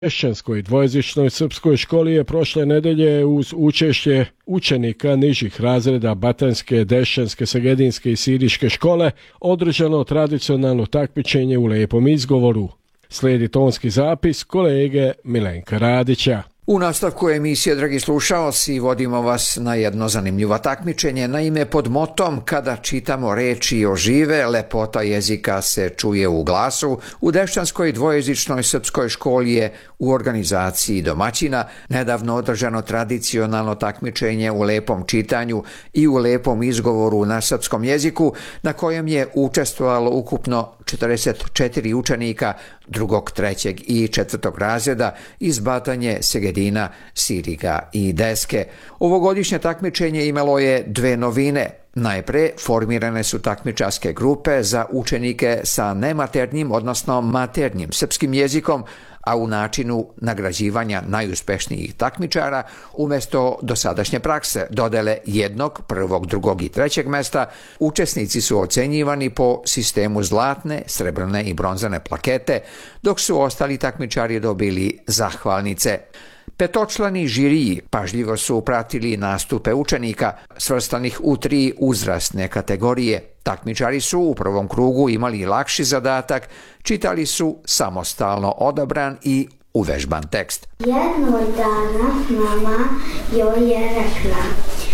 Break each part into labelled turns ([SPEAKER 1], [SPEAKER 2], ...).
[SPEAKER 1] Dešćanskoj dvojezičnoj srpskoj školi je prošle nedelje uz učešće učenika nižih razreda Batanjske, Dešćanske, Segedinske i Siriške škole održano tradicionalno takmičenje u lepom izgovoru. Slijedi tonski zapis kolege Milenka Radića.
[SPEAKER 2] U nastavku emisije, dragi slušaoci, vodimo vas na jedno zanimljivo takmičenje. Naime, pod motom "Kada čitamo reči ožive, lepota jezika se čuje u glasu", u Dešćanskoj dvojezičnoj srpskoj školi je u organizaciji domaćina nedavno održano tradicionalno takmičenje u lepom čitanju i u lepom izgovoru na srpskom jeziku, na kojem je učestvovalo ukupno 44 učenika drugog, trećeg i četvrtog razreda iz Batanje, Segedina, Siriga i Deske. Ovogodišnje takmičenje imalo je dve novine. Najpre formirane su takmičarske grupe za učenike sa nematernjim, odnosno maternjim srpskim jezikom, a u načinu nagrađivanja najuspešnijih takmičara umjesto dosadašnje prakse dodele jednog, prvog, drugog i trećeg mesta, učesnici su ocenjivani po sistemu zlatne, srebrne i bronzane plakete, dok su ostali takmičari dobili zahvalnice. Petočlani žiriji pažljivo su pratili nastupe učenika svrstanih u 3 uzrasne kategorije. Takmičari su u prvom krugu imali lakši zadatak, čitali su samostalno odabran i uvežban tekst.
[SPEAKER 3] Jednog dana mama joj je rekla: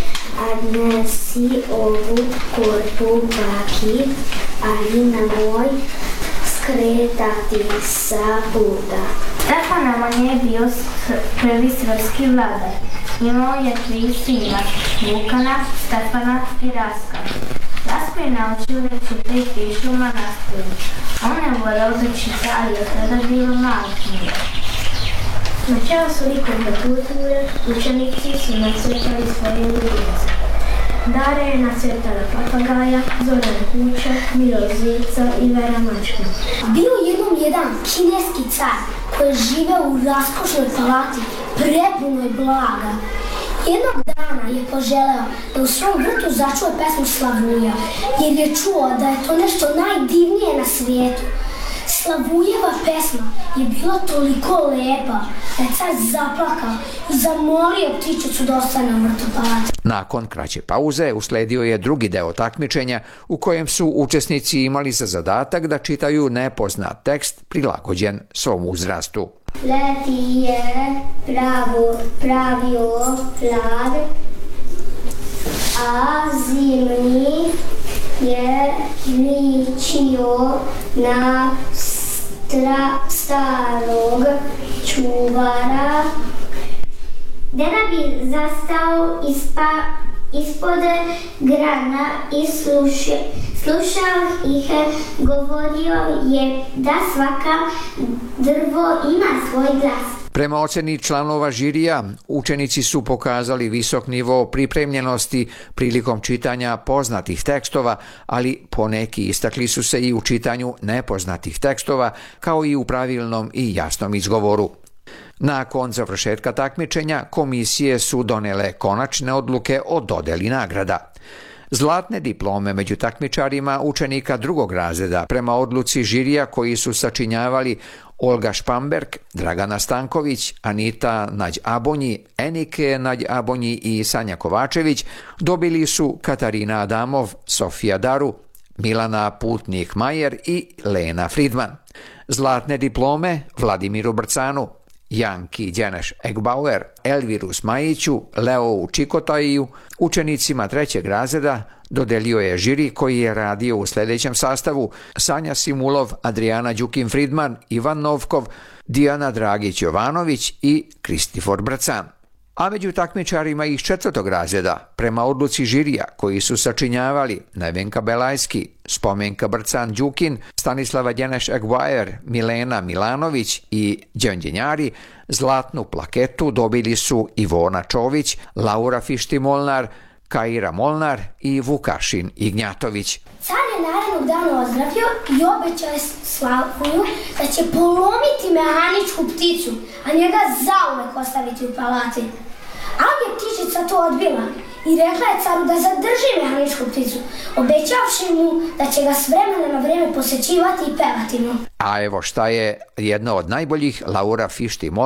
[SPEAKER 3] "Odnesi ovu korpu baki, ali nemoj skretati sa puta."
[SPEAKER 4] Stefan Nemanja je bio prvi srpski vladar. Imao je 3 sina, Vukana, Stefana i Raska. Rasko je naučio da čita i piše u manastiru. On je voleo da čita, ali je tada bilo malo knjiga. Načela su likovne kulture, učenici su nacrtali svoje ljubimce. Dara je nacrtala papagaja, Zoran kuća, Milo Zica i Vera mačka.
[SPEAKER 3] Bio jednom jedan kineski car koji je živeo u raskošnoj palati, prepunoj blaga. Jednog dana je poželeo da u svom vrtu začuje pesmu Slavuja, jer je čuo da je to nešto najdivnije na svijetu. Slavujeva pesma je bila toliko lepa da je car zaplakao i zamolio ptičicu da ostane u vrtu palate.
[SPEAKER 2] Nakon kraće pauze usledio je drugi deo takmičenja u kojem su učesnici imali za zadatak da čitaju nepoznat tekst prilagođen svom uzrastu.
[SPEAKER 3] Leti je pravio hlad, a zimni je ličio na starog čuvara.
[SPEAKER 4] Deda bi zastao ispod grana i slušao ih, govorio je da svaka drvo ima svoj glas.
[SPEAKER 2] Prema oceni članova žirija, učenici su pokazali visok nivo pripremljenosti prilikom čitanja poznatih tekstova, ali poneki istakli su se i u čitanju nepoznatih tekstova, kao i u pravilnom i jasnom izgovoru. Nakon završetka takmičenja, komisije su donele konačne odluke o dodeli nagrada. Zlatne diplome među takmičarima učenika drugog razreda prema odluci žirija koji su sačinjavali Olga Špamberg, Dragana Stanković, Anita Nađ-Abonji, Enike Nađ-Abonji i Sanja Kovačević dobili su Katarina Adamov, Sofija Daru, Milana Putnik-Majer i Lena Fridman. Zlatne diplome Vladimiru Brcanu, Janki Đeneš Egbauer, Elviru Smajiću, Leou Čikotajiju, učenicima trećeg razreda dodelio je žiri koji je radio u sljedećem sastavu: Sanja Simulov, Adriana Đukin-Fridman, Ivan Novkov, Dijana Dragić-Jovanović i Kristifor Brcan. A među takmičarima iz četvrtog razreda, prema odluci žirija koji su sačinjavali Nevenka Belajski, Spomenka Brcan-Đukin, Stanislava Đeneš-Egbauer, Milena Milanović i Đenđenjari, zlatnu plaketu dobili su Ivona Čović, Laura Fišti-Molnar, Kaira Molnar i Vukašin Ignjatović.
[SPEAKER 3] Car je narednog dana ozdravio i obećao Slavuju da će polomiti mehaničku pticu, a njega zauvek ostaviti u palati. Ali je ptičica to odbila i rekla je caru da zadrži mehaničku pticu, obećavši mu da će ga s vremena na vrijeme posećivati i pevati mu.
[SPEAKER 2] A evo šta je jedno od najboljih Laura Fišti